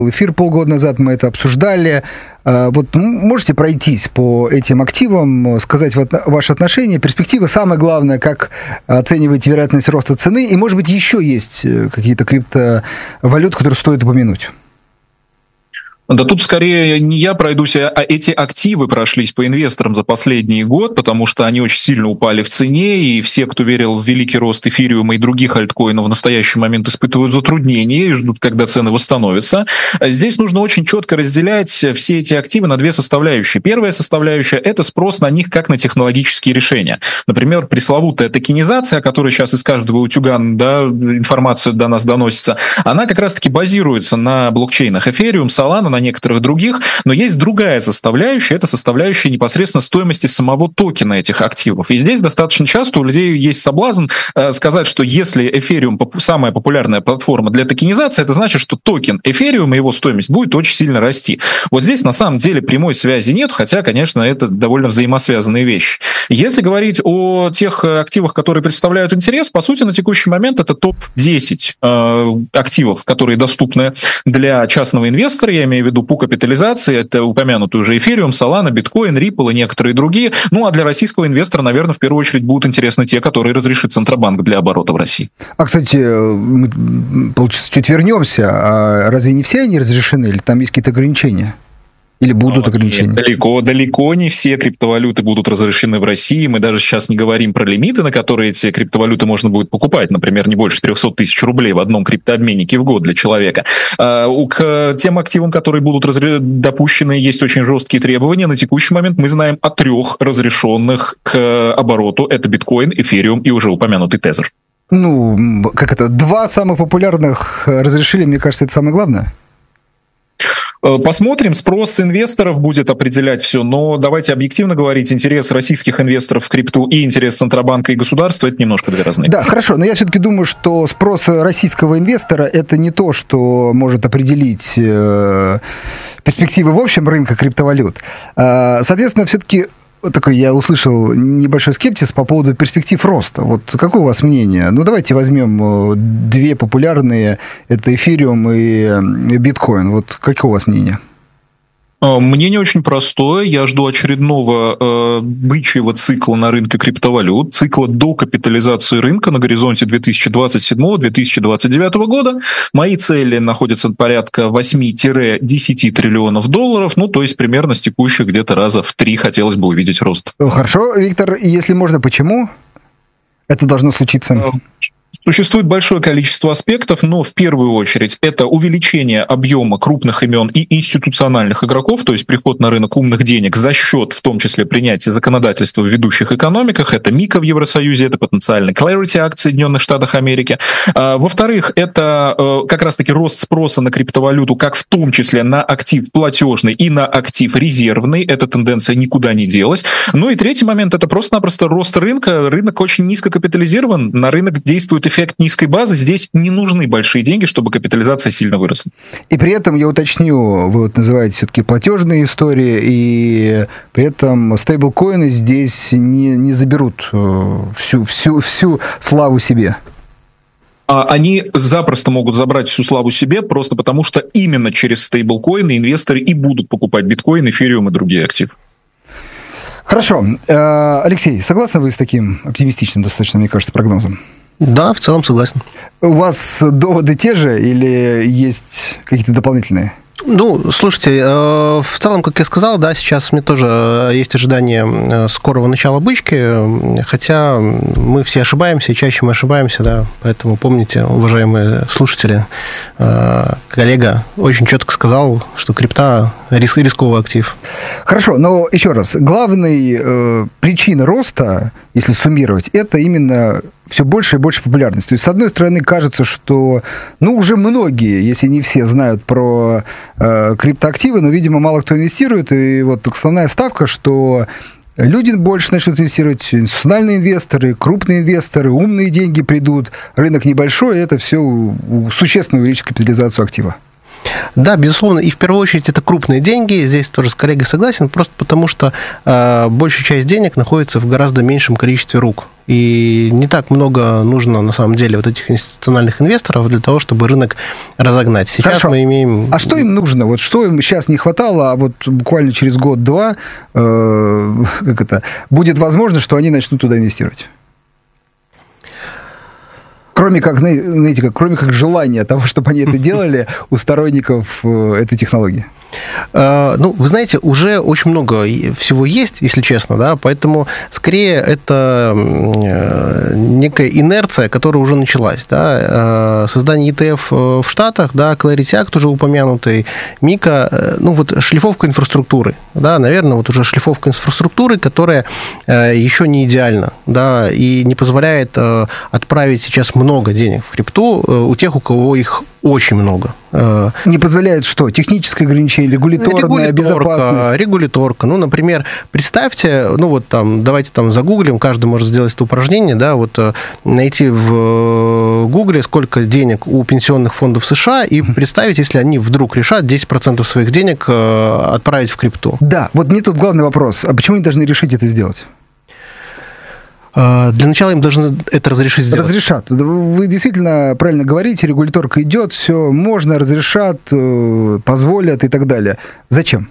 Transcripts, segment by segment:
эфир полгода назад, мы это обсуждали. Вот можете пройтись по этим активам, сказать ваши отношения, перспективы, самое главное, как оцениваете вероятность роста цены, и, может быть, еще есть какие-то криптовалюты, которые стоит упомянуть? Да тут скорее не я пройдусь, а эти активы прошлись по инвесторам за последний год, потому что они очень сильно упали в цене, и все, кто верил в великий рост эфириума и других альткоинов, в настоящий момент испытывают затруднения и ждут, когда цены восстановятся. Здесь нужно очень четко разделять все эти активы на две составляющие. Первая составляющая – это спрос на них как на технологические решения. Например, пресловутая токенизация, о которой сейчас из каждого утюга информация до нас доносится, она как раз-таки базируется на блокчейнах Ethereum, Solana, на некоторых других, но есть другая составляющая, это составляющая непосредственно стоимости самого токена этих активов. И здесь достаточно часто у людей есть соблазн сказать, что если Ethereum самая популярная платформа для токенизации, это значит, что токен Ethereum и его стоимость будет очень сильно расти. Вот здесь на самом деле прямой связи нет, хотя, конечно, это довольно взаимосвязанные вещи. Если говорить о тех активах, которые представляют интерес, по сути, на текущий момент это топ-10 активов, которые доступны для частного инвестора, я имею в виду по капитализации, это упомянутый уже Ethereum, Solana, Bitcoin, Ripple и некоторые другие. Ну, а для российского инвестора, наверное, в первую очередь будут интересны те, которые разрешит Центробанк для оборота в России. А, кстати, мы, получается, чуть вернемся. А разве не все они разрешены, или там есть какие-то ограничения? Или будут ограничения? Далеко не все криптовалюты будут разрешены в России. Мы даже сейчас не говорим про лимиты, на которые эти криптовалюты можно будет покупать. Например, не больше 300 тысяч рублей в одном криптообменнике в год для человека. К тем активам, которые будут допущены, есть очень жесткие требования. На текущий момент мы знаем о 3 разрешенных к обороту. Это биткоин, эфириум и уже упомянутый тезер. Ну, как это, 2 самых популярных разрешили, мне кажется, это самое главное. Посмотрим, спрос инвесторов будет определять все, но давайте объективно говорить, интерес российских инвесторов в крипту и интерес Центробанка и государства – это немножко две разные. Да, хорошо, но я все-таки думаю, что спрос российского инвестора – это не то, что может определить перспективы в общем рынка криптовалют. Соответственно, все-таки такой я услышал небольшой скепсис по поводу перспектив роста. Вот какое у вас мнение? Ну, давайте возьмем 2 популярные, это эфириум и биткоин. Вот какое у вас мнение? Мнение очень простое. Я жду очередного бычьего цикла на рынке криптовалют, цикла докапитализации рынка на горизонте 2027-2029 года. Мои цели находятся порядка 8-10 триллионов долларов, ну, то есть примерно с текущих где-то раза в 3 хотелось бы увидеть рост. Хорошо, Виктор, если можно, почему это должно случиться? Существует большое количество аспектов, но в первую очередь это увеличение объема крупных имен и институциональных игроков, то есть приход на рынок умных денег за счет, в том числе, принятия законодательства в ведущих экономиках. Это МИКа в Евросоюзе, это потенциальный Clarity Act в Соединенных Штатах Америки. Во-вторых, это как раз-таки рост спроса на криптовалюту, как в том числе на актив платежный и на актив резервный. Эта тенденция никуда не делась. Ну и третий момент – это просто-напросто рост рынка. Рынок очень низко капитализирован, на рынок действует эффект низкой базы, здесь не нужны большие деньги, чтобы капитализация сильно выросла. И при этом, я уточню, вы вот называете все-таки платежные истории, и при этом стейблкоины здесь не заберут всю славу себе. Они запросто могут забрать всю славу себе, просто потому что именно через стейблкоины инвесторы и будут покупать биткоин, эфириум и другие активы. Хорошо. Алексей, согласны вы с таким оптимистичным достаточно, мне кажется, прогнозом? Да, в целом согласен. У вас доводы те же или есть какие-то дополнительные? Ну, слушайте, в целом, как я сказал, да, сейчас мне тоже есть ожидание скорого начала бычки, хотя мы все ошибаемся, и чаще мы ошибаемся, да, поэтому помните, уважаемые слушатели, коллега очень четко сказал, что крипта рисковый актив. Хорошо, но еще раз, главная причина роста, если суммировать, это именно все больше и больше популярность. То есть, с одной стороны, кажется, что, ну, уже многие, если не все, знают про криптоактивы, но, видимо, мало кто инвестирует, и вот основная ставка, что люди больше начнут инвестировать, институциональные инвесторы, крупные инвесторы, умные деньги придут, рынок небольшой, и это все существенно увеличит капитализацию актива. Да, безусловно, и в первую очередь это крупные деньги, здесь тоже с коллегой согласен, просто потому что большая часть денег находится в гораздо меньшем количестве рук. И не так много нужно, на самом деле, вот этих институциональных инвесторов для того, чтобы рынок разогнать. Сейчас Хорошо. мы имеем... А что им нужно? Вот что им сейчас не хватало, а вот буквально через год-два будет возможно, что они начнут туда инвестировать? Кроме как, знаете, кроме как желания того, чтобы они это делали у сторонников этой технологии. Ну, вы знаете, уже очень много всего есть, если честно, да, поэтому скорее это некая инерция, которая уже началась, да, создание ETF в Штатах, да, Clarity Act уже упомянутый, Мика, ну, вот шлифовка инфраструктуры, да, наверное, вот уже шлифовка инфраструктуры, которая еще не идеальна, да, и не позволяет отправить сейчас много денег в крипту у тех, у кого их очень много. Не позволяет что? Техническое ограничение, регуляторная безопасность? Регуляторка. Ну, например, представьте, ну, вот там, давайте там загуглим, каждый может сделать это упражнение, да, вот найти в Гугле, сколько денег у пенсионных фондов США, и представить, если они вдруг решат 10% своих денег отправить в крипту. Да, вот мне тут главный вопрос. А почему они должны решить это сделать? Для начала им должны это разрешить сделать. Разрешат. Вы действительно правильно говорите, регуляторка идет, все можно, разрешат, позволят и так далее. Зачем?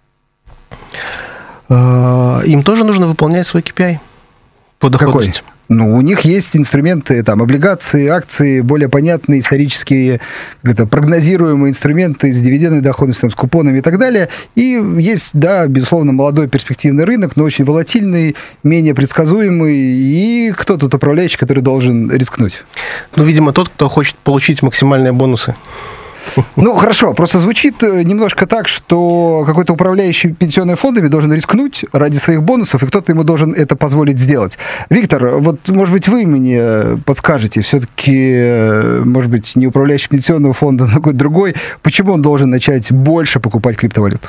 Им тоже нужно выполнять свой KPI по доходности. Какой? Ну, у них есть инструменты, там, облигации, акции, более понятные, исторические, прогнозируемые инструменты с дивидендной доходностью, там, с купонами и так далее. И есть, да, безусловно, молодой перспективный рынок, но очень волатильный, менее предсказуемый. И кто тут управляющий, который должен рискнуть? Ну, видимо, тот, кто хочет получить максимальные бонусы. Ну, хорошо, просто звучит немножко так, что какой-то управляющий пенсионными фондами должен рискнуть ради своих бонусов, и кто-то ему должен это позволить сделать. Виктор, вот, может быть, вы мне подскажете, все-таки, может быть, не управляющий пенсионного фонда, но какой-то другой, почему он должен начать больше покупать криптовалюту?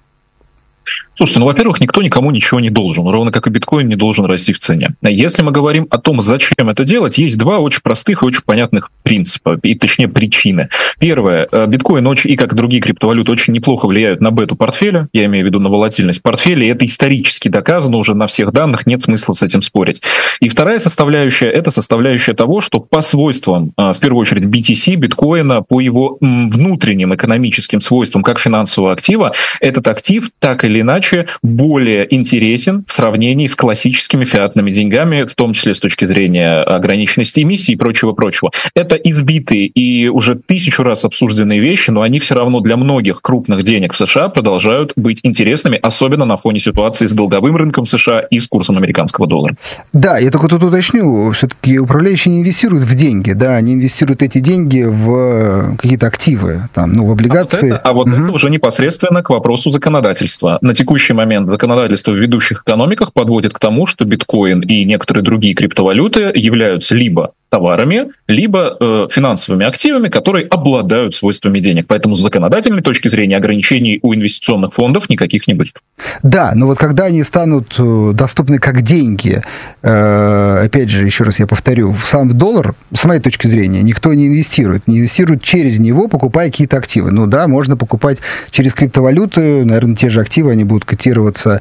Слушайте, ну, во-первых, никто никому ничего не должен, ровно как и биткоин не должен расти в цене. Если мы говорим о том, зачем это делать, есть два очень простых и очень понятных принципа, и точнее причины. Первое, биткоин и как и другие криптовалюты очень неплохо влияют на бету портфеля, я имею в виду на волатильность портфеля, и это исторически доказано уже на всех данных, нет смысла с этим спорить. И вторая составляющая, это составляющая того, что по свойствам, в первую очередь BTC, биткоина, по его внутренним экономическим свойствам как финансового актива, этот актив так или иначе более интересен в сравнении с классическими фиатными деньгами, в том числе с точки зрения ограниченности эмиссии и прочего-прочего. Это избитые и уже 1000 раз обсужденные вещи, но они все равно для многих крупных денег в США продолжают быть интересными, особенно на фоне ситуации с долговым рынком США и с курсом американского доллара. Да, я только тут уточню, все-таки управляющие не инвестируют в деньги, да, они инвестируют эти деньги в какие-то активы, там, ну, в облигации. Это уже непосредственно к вопросу законодательства. На текущий момент законодательство в ведущих экономиках подводит к тому, что биткоин и некоторые другие криптовалюты являются либо товарами, либо финансовыми активами, которые обладают свойствами денег. Поэтому с законодательной точки зрения ограничений у инвестиционных фондов никаких не будет. Да, но вот когда они станут доступны как деньги, опять же, еще раз я повторю, сам в доллар, с моей точки зрения, никто не инвестирует через него, покупая какие-то активы. Ну да, можно покупать через криптовалюты, наверное, те же активы, они будут котироваться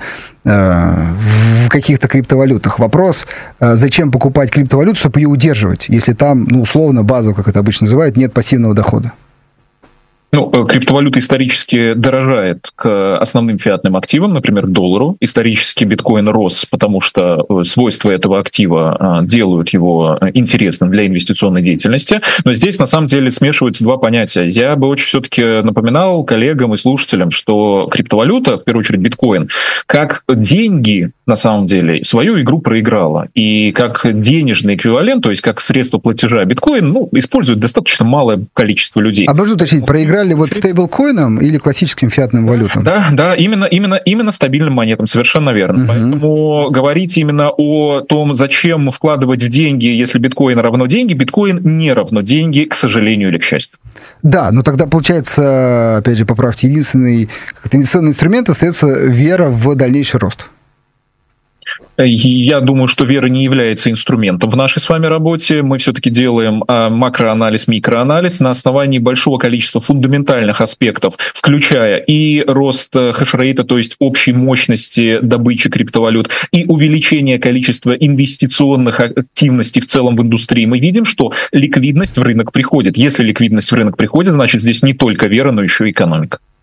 в каких-то криптовалютах. Вопрос, зачем покупать криптовалюту, чтобы ее удерживать, если там, ну, условно, базово, как это обычно называют, нет пассивного дохода? Ну, криптовалюта исторически дорожает к основным фиатным активам, например, к доллару. Исторически биткоин рос, потому что свойства этого актива делают его интересным для инвестиционной деятельности. Но здесь, на самом деле, смешиваются два понятия. Я бы очень все-таки напоминал коллегам и слушателям, что криптовалюта, в первую очередь биткоин, как деньги, на самом деле, свою игру проиграла. И как денежный эквивалент, то есть как средство платежа биткоин, ну, использует достаточно малое количество людей. А можно уточнить, проиграли вот стейблкоином или классическим фиатным валютам? Да, именно стабильным монетам, совершенно верно. Поэтому говорить именно о том, зачем вкладывать в деньги, если биткоин равно деньги, биткоин не равно деньги, к сожалению или к счастью. Да, но тогда получается, опять же, поправьте, единственный инвестиционный инструмент остается вера в дальнейший рост. Я думаю, что вера не является инструментом в нашей с вами работе. Мы все-таки делаем макроанализ, микроанализ на основании большого количества фундаментальных аспектов, включая и рост хешрейта, то есть общей мощности добычи криптовалют, и увеличение количества инвестиционных активностей в целом в индустрии. Мы видим, что ликвидность в рынок приходит. Если ликвидность в рынок приходит, значит, здесь не только вера, но еще и экономика.